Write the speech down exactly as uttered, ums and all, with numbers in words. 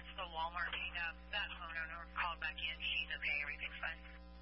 since the Walmart hang up, that homeowner called back in. She's okay. Everything's fine.